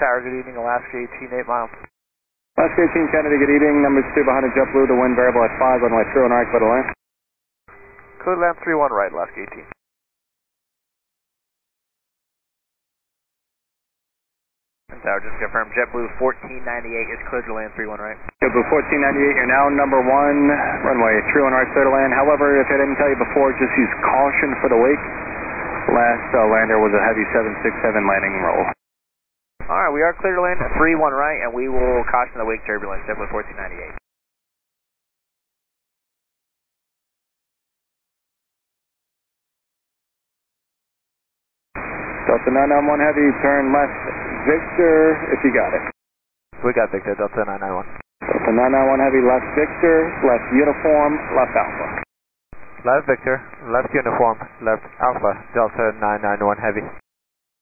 Tower, good evening, Alaska 18, 8 miles. Alaska 18, Kennedy, good evening. Numbers 2 behind JetBlue, the wind variable at 5, runway 31 right, clear to land. Clear to land 31 right, Alaska 18. Tower, just confirm JetBlue 1498 is cleared to land 31 right. JetBlue 1498, you're now number 1, runway 31 right, clear to land. However, if I didn't tell you before, just use caution for the wake. Last lander was a heavy 767 landing roll. Alright, we are clear to land at 31 right, and we will caution the wake turbulence, JetBlue 1498. Delta 991 Heavy, turn left Victor, if you got it. We got Victor, Delta 991. Delta 991 Heavy, left Victor, left uniform, left Alpha. Left Victor, left uniform, left Alpha, Delta 991 Heavy.